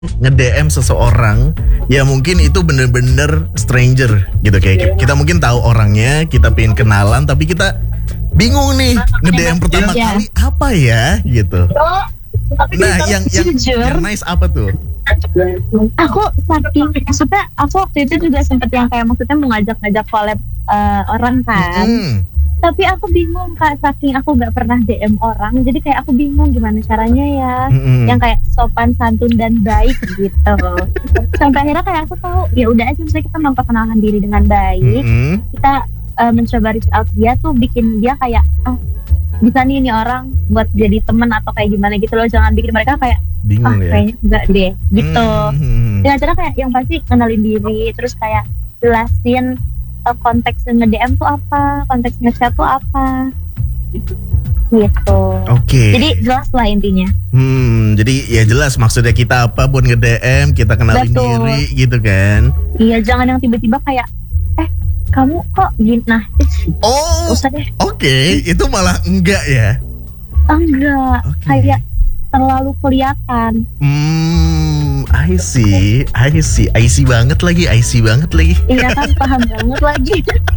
nge-DM seseorang ya mungkin itu bener-bener stranger gitu, kayak kita mungkin tahu orangnya, kita pengen kenalan tapi kita bingung nih nge-DM pertama kali apa ya gitu. Nah yang nice apa tuh? Aku maksudnya aku waktu itu juga sempet yang kayak maksudnya mau ngajak collab orang kan. Tapi aku bingung Kak, saking aku gak pernah DM orang, jadi kayak aku bingung gimana caranya ya, yang kayak sopan, santun dan baik gitu. Sampai akhirnya kayak aku tahu, ya udah aja misalnya kita memperkenalkan diri dengan baik, kita mencoba reach out dia tuh, bikin dia kayak bisa nih ini orang buat jadi temen atau kayak gimana gitu loh, jangan bikin mereka kayak bingung ya. Kayaknya enggak deh gitu. Dengan cara kayak yang pasti kenalin diri, terus kayak jelasin konteks nge-DM tuh apa, konteks nge-chat tuh apa gitu. Oke. Jadi jelas lah intinya. Jadi ya jelas maksudnya kita apa buat nge-DM, kita kenalin diri gitu kan. Iya, jangan yang tiba-tiba kayak kamu kok gini, nah Oke, itu malah enggak ya? Enggak, kayak terlalu kelihatan. I see banget lagi. Iya kan, paham banget lagi.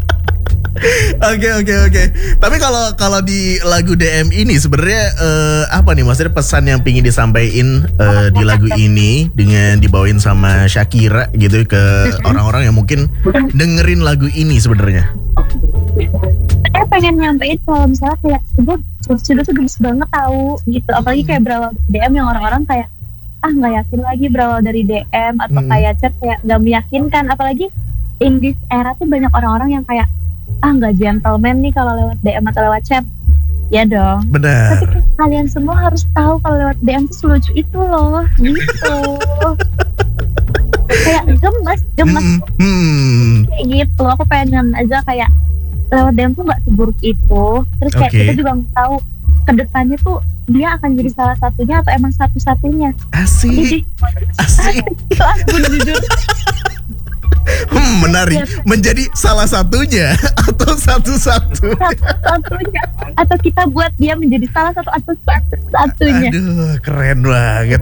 Oke. Tapi kalau di lagu DM ini sebenarnya apa nih maksudnya pesan yang pingin disampaikan di lagu ini dengan dibawain sama Shakira gitu ke orang-orang yang mungkin dengerin lagu ini sebenarnya? Saya pengen nyampein kalau misalnya kayak sudah tuh gemes banget tahu gitu, apalagi kayak berawal DM yang orang-orang kayak nggak yakin lagi berawal dari DM atau kayak chat kayak nggak meyakinkan, apalagi in this era tuh banyak orang-orang yang kayak nggak gentleman nih kalau lewat DM atau lewat chat. Ya dong. Benar. Tapi kalian semua harus tahu kalau lewat DM tuh selucu itu loh, gitu. Kayak gemes. Kayak gitu. Aku pengen aja kayak lewat DM tuh nggak seburuk itu. Terus kayak kita juga tahu kedepannya tuh dia akan jadi salah satunya atau emang satu-satunya. Asik. Itu aku jujur. Menarik. Menjadi salah satunya atau satu-satunya. Atau kita buat dia menjadi salah satu atau satu-satunya. Aduh, keren banget.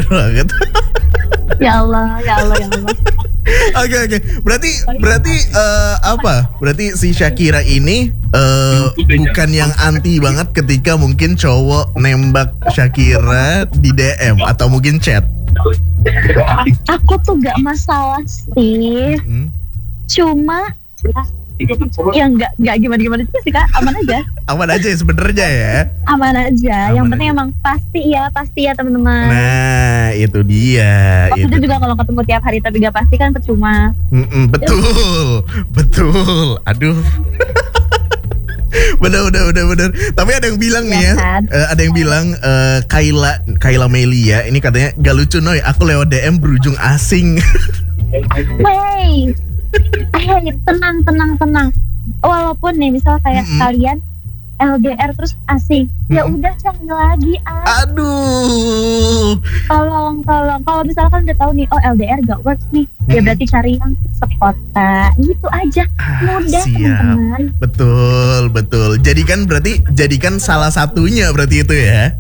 Ya Allah. Oke. Berarti apa? Berarti si Shakira ini bukan yang anti banget ketika mungkin cowok nembak Shakira di DM atau mungkin chat. Aku tuh gak masalah sih. Cuma ya nggak gimana juga sih Kak, aman aja ya sebenarnya ya. Aman aja. Yang penting emang pasti ya teman-teman. Nah itu dia. Maksudnya juga kalau ketemu tiap hari tapi gak pasti kan percuma. Betul. Aduh. Bener. Tapi ada yang bilang nih ya, ada yang bilang Kayla Melia ini katanya gak lucu Noy, aku lewat DM berujung asing. Hey, tenang. Walaupun nih misal kayak kalian LDR terus asing, ya udah cari lagi. Aduh. Tolong. Kalau misalkan udah tahu nih, LDR gak works nih, ya berarti cari yang sekota. Gitu aja, mudah teman-teman. Betul. Jadikan salah satunya berarti itu ya.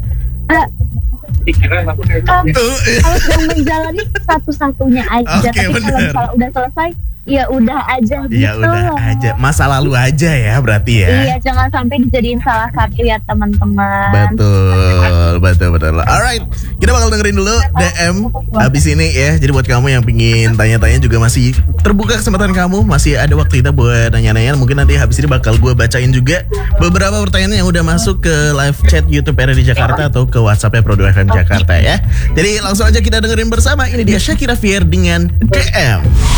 Kalau sedang menjalani satu-satunya aja. Tapi kalau misalnya udah selesai, ya udah aja gitu. Ya udah aja, masa lalu aja ya berarti ya. Iya, jangan sampai dijadiin salah satu ya teman-teman. Betul. Alright, kita bakal dengerin dulu DM habis ini ya. Jadi buat kamu yang pingin tanya-tanya juga masih terbuka kesempatan kamu, masih ada waktu kita buat nanya-nanya. Mungkin nanti habis ini bakal gue bacain juga beberapa pertanyaan yang udah masuk ke live chat YouTube RRI Jakarta atau ke WhatsApp-nya Prodo FM Jakarta ya. Jadi langsung aja kita dengerin bersama. Ini dia Shakira Fier dengan DM.